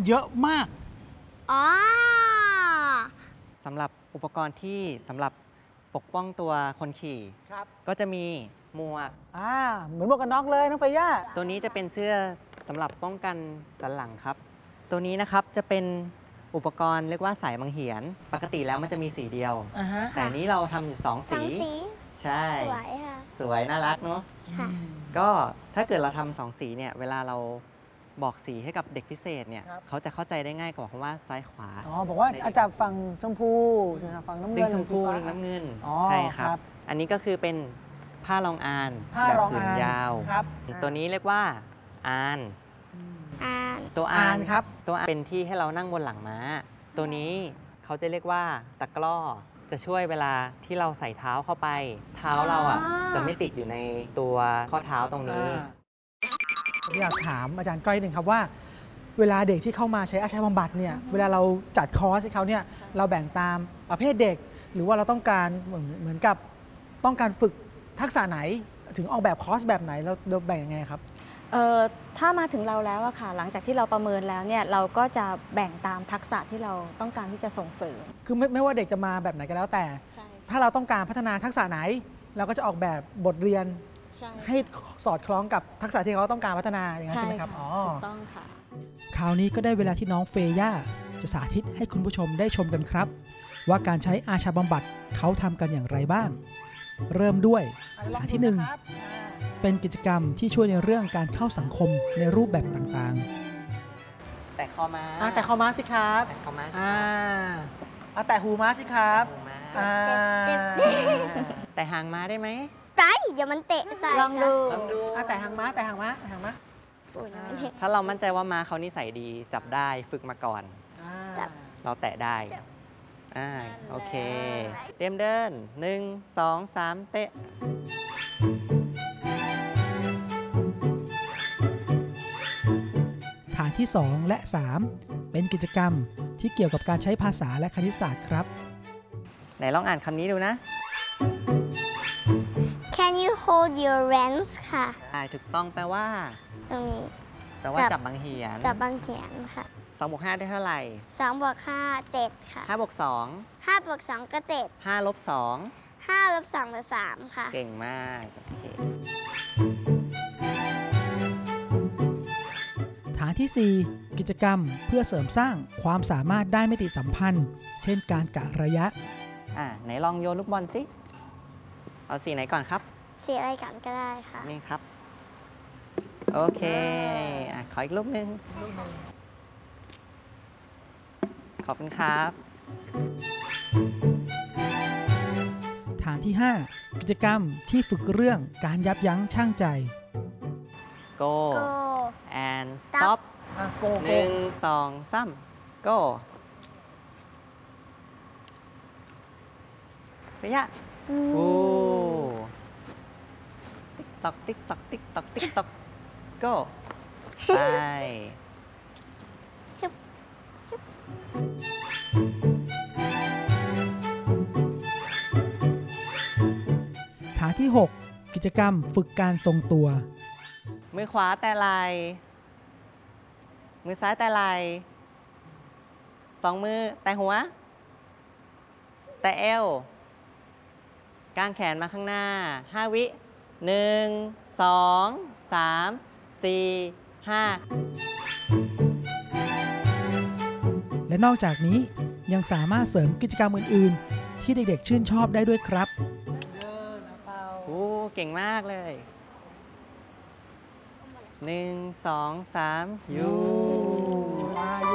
เยอะมากอ๋อสำหรับอุปกรณ์ที่สำหรับปกป้องตัวคนขี่ก็จะมีหมวกเหมือนหมวกกันน็อกเลยน้องเฟย่าตัวนี้จะเป็นเสื้อสำหรับป้องกันสันหลังครับตัวนี้นะครับจะเป็นอุปกรณ์เรียกว่าสายบังเหียนปกติแล้วมันจะมีสีเดียวแต่นี้เราทำอยู่2 สีใช่สวยค่ะสวยน่ารักเนาะก็ถ้าเกิดเราทำ2 สีเนี่ยเวลาเราบอกสีให้กับเด็กพิเศษเนี่ยเขาจะเข้าใจได้ง่ายกว่าคำว่าซ้ายขวาบอกว่าอาจารย์ฝั่งชมพูฝั่งน้ำเงินชมพูน้ำเงินใช่ครับอันนี้ก็คือเป็นผ้ารองอานแบบผืนยาวตัวนี้เรียกว่าอานตัวอานครับตัวอานเป็นที่ให้เรานั่งบนหลังม้าตัวนี้เขาจะเรียกว่าตะกร้อจะช่วยเวลาที่เราใส่เท้าเข้าไปเท้าเราจะไม่ติดอยู่ในตัวข้อเท้าตรงนี้ผมอยากถามอาจารย์ก้อยหนึ่งครับว่าเวลาเด็กที่เข้ามาใช้อาชญาบำบัดเนี่ยเวลาเราจัดคอร์สให้เขาเนี่ยเราแบ่งตามประเภทเด็กหรือว่าเราต้องการเหมือนกับต้องการฝึกทักษะไหนถึงออกแบบคอร์สแบบไหนเราแบ่งยังไงครับถ้ามาถึงเราแล้วอะค่ะหลังจากที่เราประเมินแล้วเนี่ยเราก็จะแบ่งตามทักษะที่เราต้องการที่จะส่งเสริมคือไม่ว่าเด็กจะมาแบบไหนก็แล้วแต่ถ้าเราต้องการพัฒนาทักษะไหนเราก็จะออกแบบบทเรียนให้สอดคล้องกับทักษะที่เขาต้องการพัฒนาอย่างนั้นใช่ไหมครับถูกต้องค่ะคราวนี้ก็ได้เวลาที่น้องเฟย่าจะสาธิตให้คุณผู้ชมได้ชมกันครับว่าการใช้อาชญาบำบัดเขาทำกันอย่างไรบ้างเริ่มด้วยฐานที่1เป็นกิจกรรมที่ช่วยในเรื่องการเข้าสังคมในรูปแบบต่างๆแต่คอม้าแต่คอม้าสิครับแต่คอม้าแต่หูม้าสิครับแต่หางม้าได้ไหมเดี๋ยวมันเตะใส่ลองดูแต่หางม้าถ้าเรามั่นใจว่าม้าเขานิสัยดีจับได้ฝึกมาก่อนเราแตะได้โอเคเตรียมเดิน1 2 3เตะฐานที่2และ3เป็นกิจกรรมที่เกี่ยวกับการใช้ภาษาและคณิตศาสตร์ครับไหนลองอ่านคำนี้ดูนะ Can you hold your reins ค่ะถูกต้องแปลว่าตรงนี้แปลว่าจับบังเหียนค่ะ 2 บวก 5ได้เท่าไหร่ 2 บวก 5 7ค่ะ 5 บวก 2 5 บวก 2 ก็7 5 ลบ 2 5 ลบ 2 เป็น 3ค่ะเก่งมากโอเคฐานที่4กิจกรรมเพื่อเสริมสร้างความสามารถด้านมิติสัมพันธ์เช่นการกะระยะไหนลองโยนลูกบอลสิเอาสีไหนก่อนครับสีอะไรก่อนก็ได้ค่ะนี่ครับโอเคขออีกลูกนึงขอบคุณครับฐานที่5กิจกรรมที่ฝึกเรื่องการยับยั้งชั่งใจ Go and stop 1 2 3 Go ไปยะติ๊กตอกติ๊กตอกติ๊กตอกติ๊กตอก Go ไปฐานที่6กิจกรรมฝึกการทรงตัวมือขวาแต่ไหล่มือซ้ายแต่ไหล่2 มือแต่หัวแต่เอวกางแขนมาข้างหน้า5 วิ1 2 3 4 5 และนอกจากนี้ยังสามารถเสริมกิจกรรมอื่นๆที่เด็กๆชื่นชอบได้ด้วยครับเก่งมากเลย1 2 3ยู